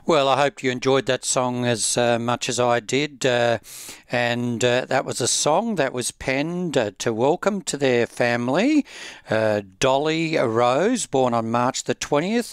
Well, I hope you enjoyed that song as much as I did. And that was a song that was penned to welcome to their family Dolly Rose, born on March the 20th,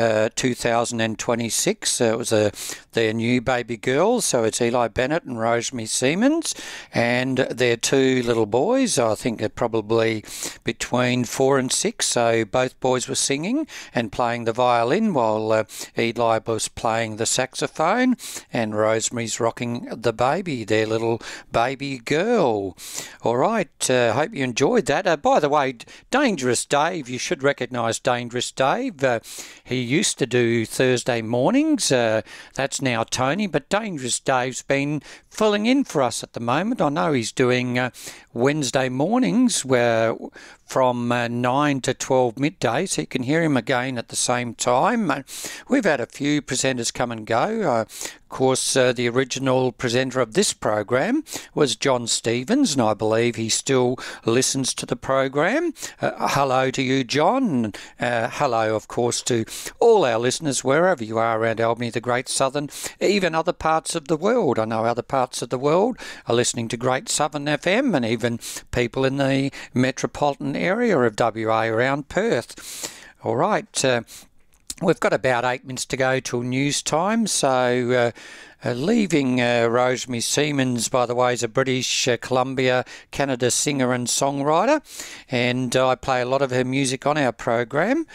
2026. It was their new baby girl, so it's Eli Bennett and Rosemary Siemens, and their two little boys. I think they're probably between 4 and 6, so both boys were singing and playing the violin while Eli was playing the saxophone and Rosemary's rocking the baby, their little baby girl. All right, hope you enjoyed that. By the way, Dangerous Dave, you should recognise Dangerous Dave. He used to do Thursday mornings. That's now Tony, but Dangerous Dave's been filling in for us at the moment. I know he's doing Wednesday mornings where from 9 to 12 midday, so you can hear him again at the same time. We've had a few presenters come and go. Of course, the original presenter of this program was John Stevens, and I believe he still listens to the program. Hello to you, John. Hello, of course, to all our listeners, wherever you are around Albany, the Great Southern, even other parts of the world. I know other parts of the world are listening to Great Southern FM, and even people in the metropolitan area of WA around Perth. All right. We've got about 8 minutes to go till news time, so leaving Rosemary Siemens, by the way, is a British Columbia, Canada singer and songwriter, and I play a lot of her music on our program.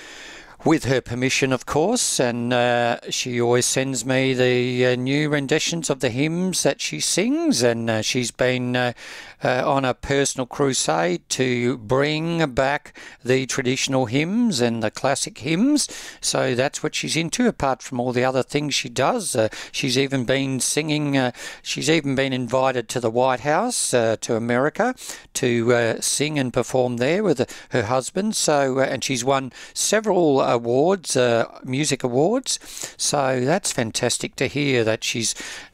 With her permission, of course, and she always sends me the new renditions of the hymns that she sings, and she's been on a personal crusade to bring back the traditional hymns and the classic hymns, so that's what she's into, apart from all the other things she does. She's even been singing, she's even been invited to the White House, to America, to sing and perform there with her husband, so and she's won several awards, music awards, so that's fantastic to hear that she's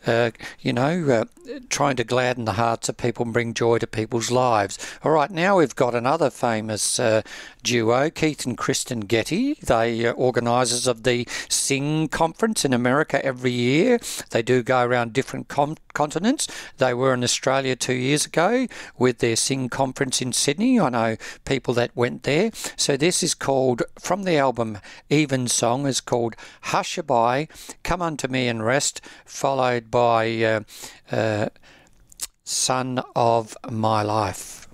trying to gladden the hearts of people and bring joy to people's lives. All right, now we've got another famous duo, Keith and Kristen Getty. They are organisers of the Sing Conference in America every year. They do go around different continents. They were in Australia 2 years ago with their Sing Conference in Sydney. I know people that went there. So this is called, from the album Evensong, is called Hushabye, Come Unto Me and Rest, followed by Son of My Life.